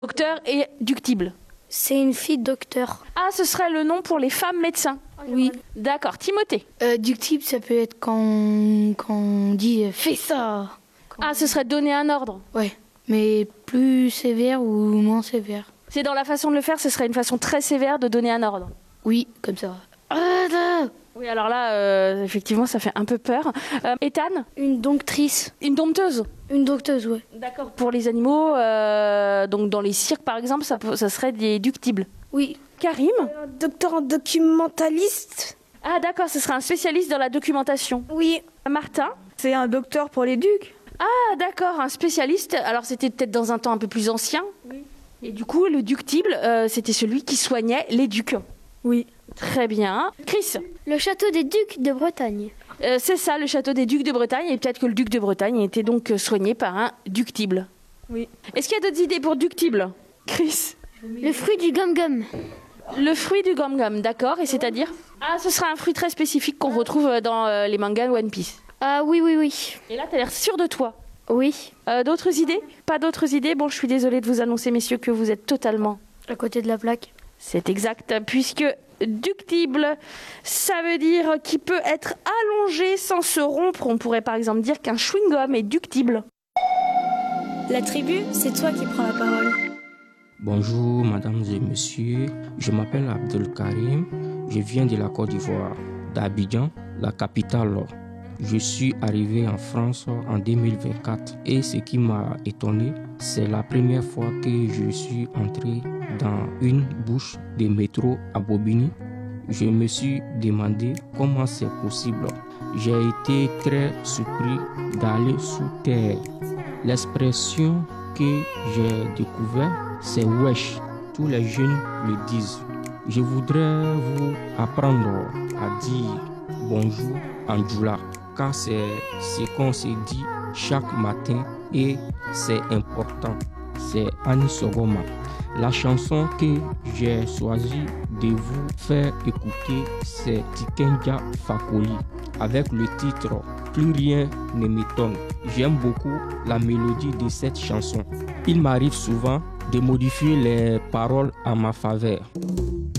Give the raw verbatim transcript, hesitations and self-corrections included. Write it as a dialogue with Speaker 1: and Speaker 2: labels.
Speaker 1: Docteur et ductible.
Speaker 2: C'est une fille docteur.
Speaker 1: Ah, ce serait le nom pour les femmes médecins.
Speaker 2: Oui.
Speaker 1: D'accord. Timothée.
Speaker 2: Euh, ductible, ça peut être quand, on- quand on dit euh, fais ça. Quand-
Speaker 1: Ah, ce serait donner un ordre.
Speaker 2: Ouais, mais plus sévère ou moins sévère.
Speaker 1: C'est dans la façon de le faire, ce serait une façon très sévère de donner un ordre.
Speaker 2: Oui, comme ça. Ah, là.
Speaker 1: Oui, alors là, euh, effectivement, ça fait un peu peur. Euh, Ethan,
Speaker 2: Une domptrice.
Speaker 1: une dompteuse.
Speaker 2: Une dompteuse, ouais.
Speaker 1: D'accord. Pour les animaux, euh, donc dans les cirques par exemple, ça, peut- ça serait des ductibles.
Speaker 2: Oui.
Speaker 1: Karim.
Speaker 3: Un docteur en documentaliste.
Speaker 1: Ah d'accord, ce serait un spécialiste dans la documentation.
Speaker 3: Oui.
Speaker 1: Martin.
Speaker 3: C'est un docteur pour les ducs.
Speaker 1: Ah d'accord, un spécialiste. Alors c'était peut-être dans un temps un peu plus ancien.
Speaker 3: Oui.
Speaker 1: Et du coup, le ductible, euh, c'était celui qui soignait les ducs.
Speaker 3: Oui.
Speaker 1: Très bien. Chris.
Speaker 4: Le château des ducs de Bretagne.
Speaker 1: Euh, c'est ça, le château des ducs de Bretagne. Et peut-être que le duc de Bretagne était donc euh, soigné par un ductible.
Speaker 3: Oui.
Speaker 1: Est-ce qu'il y a d'autres idées pour ductible, Chris?
Speaker 4: Le fruit du gum-gum.
Speaker 1: Le fruit du gum-gum, d'accord. Et c'est-à-dire? Ah, ce sera un fruit très spécifique qu'on retrouve euh, dans euh, les mangas One Piece.
Speaker 4: Ah oui, oui, oui.
Speaker 1: Et là, t'as l'air sûr de toi.
Speaker 4: Oui.
Speaker 1: Euh, d'autres idées? Pas d'autres idées? Bon, je suis désolée de vous annoncer, messieurs, que vous êtes totalement...
Speaker 2: À côté de la plaque.
Speaker 1: C'est exact, puisque ductible, ça veut dire qu'il peut être allongé sans se rompre. On pourrait par exemple dire qu'un chewing-gum est ductible.
Speaker 3: La tribu, c'est toi qui prends la parole.
Speaker 5: Bonjour mesdames et messieurs, je m'appelle Abdel Karim, je viens de la Côte d'Ivoire, d'Abidjan, la capitale. Je suis arrivé en France en deux mille vingt-quatre et ce qui m'a étonné, c'est la première fois que je suis entré dans une bouche de métro à Bobigny. Je me suis demandé comment c'est possible. J'ai été très surpris d'aller sous terre. L'expression que j'ai découverte, c'est wesh. Tous les jeunes le disent. Je voudrais vous apprendre à dire bonjour en djoula, car c'est ce qu'on se dit chaque matin et c'est important. C'est Annie Sogoma. La chanson que j'ai choisi de vous faire écouter, c'est Tikenja Fakoli avec le titre Plus rien ne m'étonne. J'aime beaucoup la mélodie de cette chanson. Il m'arrive souvent de modifier les paroles à ma faveur.